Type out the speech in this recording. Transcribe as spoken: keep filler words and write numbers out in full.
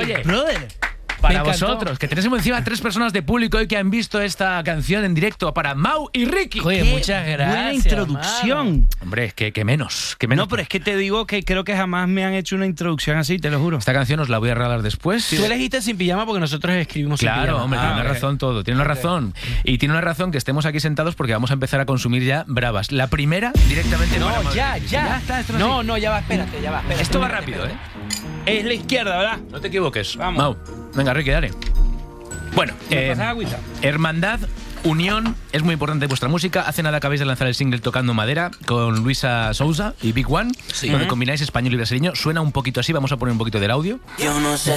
Oye, brother. para vosotros, que tenemos encima tres personas de público hoy que han visto esta canción en directo, para Mau y Ricky. Oye, Qué muchas gracias. buena introducción. Hombre, es que, que menos, que menos. No, pero es que te digo que creo que jamás me han hecho una introducción así, te lo juro. Esta canción os la voy a regalar después. Tú elegiste Sin Pijama porque nosotros escribimos Sin Claro, Pijama. hombre, Ah, tiene una ok. razón todo, tiene una razón. Y tiene una razón que estemos aquí sentados porque vamos a empezar a consumir ya bravas. La primera, directamente para No, Mau y ya, Ricky. ya. está, esto no, así. no, ya va, espérate, ya va. Espérate, Esto va espérate, rápido, ¿eh? espérate. Es la izquierda, ¿verdad? No te equivoques. Vamos. Mau, venga, Ricky, dale. Bueno, ¿Me eh, pasas agüita? hermandad, unión, es muy importante vuestra música. Hace nada acabáis de lanzar el single Tocando Madera con Luisa Souza y Big One, donde combináis español y brasileño. Suena un poquito así, vamos a poner un poquito del audio. Yo no sé